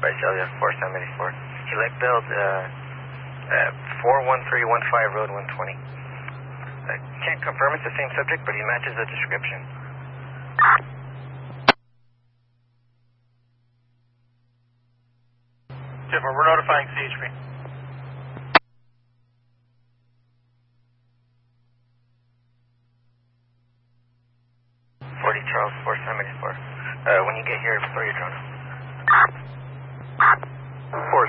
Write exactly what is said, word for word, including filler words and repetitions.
Visalia, four seven eight four. Elect build, uh, uh, four one three one five Road one twenty. I can't confirm it's the same subject, but he matches the description. Tipper, we're notifying C H P. forty Charles, four seven eight four. Uh, when you get here, throw your drone. four